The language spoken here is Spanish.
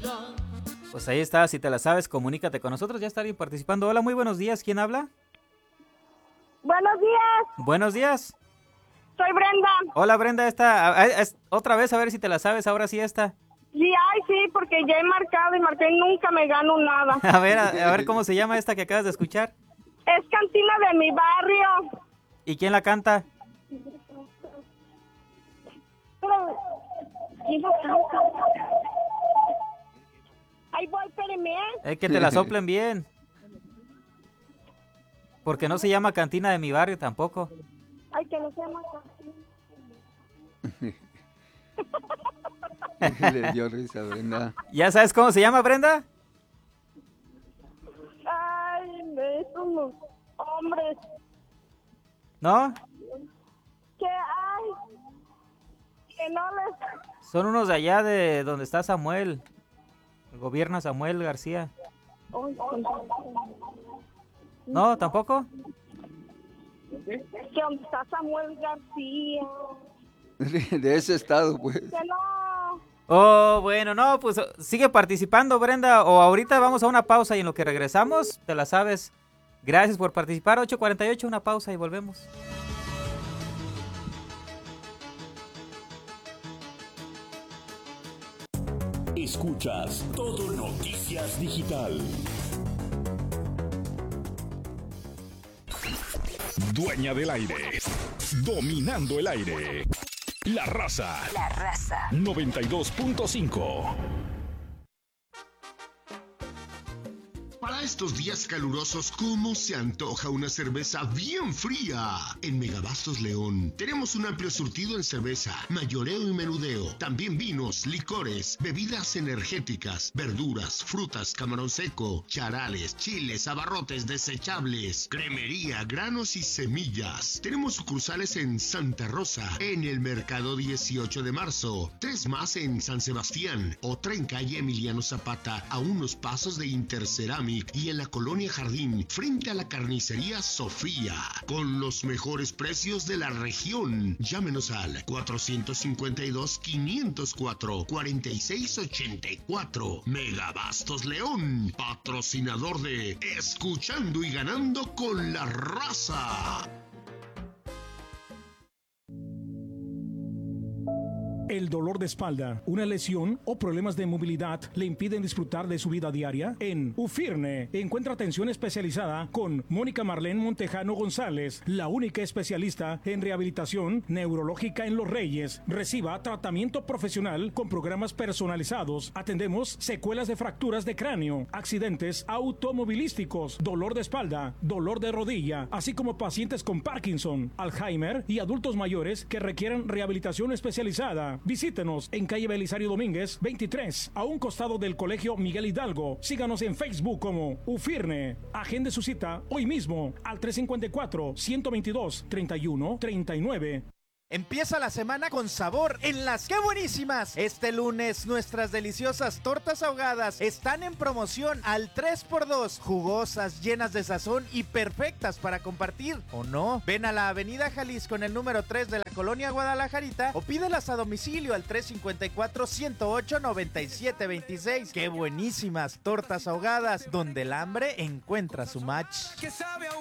Pues ahí está, si te la sabes, comunícate con nosotros, ya estarían participando. Hola, muy buenos días, ¿quién habla? Buenos días, Buenos días. soy Brenda. Hola Brenda, otra vez a ver si te la sabes, ahora sí esta. Sí, ay, sí, porque ya he marcado y marqué y nunca me gano nada. A ver cómo se llama esta que acabas de escuchar. Es cantina de mi barrio. ¿Y quién la canta? Ahí voy, espérame. Que te la soplen bien. Porque no se llama cantina de mi barrio tampoco. Ay, que no se llama cantina. Le dio risa a Brenda. ¿Ya sabes cómo se llama, Brenda? Ay, esos hombres. ¿No? Que ay, que no les... Son unos de allá de donde está Samuel. Gobierna Samuel García. Ay, ¿No? ¿Tampoco? que donde está Samuel García. De ese estado, pues. Que no. Oh, bueno, no, pues sigue participando, Brenda. O ahorita vamos a una pausa y en lo que regresamos, te la sabes. Gracias por participar. 8:48, una pausa y volvemos. Escuchas Todo Noticias Digital. Dueña del aire. Dominando el aire. La Raza. 92.5. Para estos días calurosos, ¿cómo se antoja una cerveza bien fría? En Megabastos León tenemos un amplio surtido en cerveza, mayoreo y menudeo. También vinos, licores, bebidas energéticas, verduras, frutas, camarón seco, charales, chiles, abarrotes desechables, cremería, granos y semillas. Tenemos sucursales en Santa Rosa, en el Mercado 18 de Marzo, 3 más en San Sebastián, otra en calle Emiliano Zapata, a unos pasos de Interceramic, y en la Colonia Jardín, frente a la carnicería Sofía, con los mejores precios de la región. Llámenos al 452-504-4684. Megabastos León, patrocinador de Escuchando y Ganando con la Raza. El dolor de espalda, una lesión o problemas de movilidad le impiden disfrutar de su vida diaria. En Ufirne encuentra atención especializada con Mónica Marlene Montejano González, la única especialista en rehabilitación neurológica en Los Reyes. Reciba tratamiento profesional con programas personalizados. Atendemos secuelas de fracturas de cráneo, accidentes automovilísticos, dolor de espalda, dolor de rodilla, así como pacientes con Parkinson, Alzheimer y adultos mayores que requieran rehabilitación especializada. Visítenos en calle Belisario Domínguez 23, a un costado del Colegio Miguel Hidalgo. Síganos en Facebook como Ufirne. Agende su cita hoy mismo al 354-122-3139. Empieza la semana con sabor en las ¡Qué buenísimas! Este lunes nuestras deliciosas tortas ahogadas están en promoción al 3x2, jugosas, llenas de sazón y perfectas para compartir, ¿o no? Ven a la Avenida Jalisco en el número 3 de la Colonia Guadalajarita o pídelas a domicilio al 354-108-9726. ¡Qué buenísimas tortas ahogadas! Donde el hambre encuentra su match. Que sabe a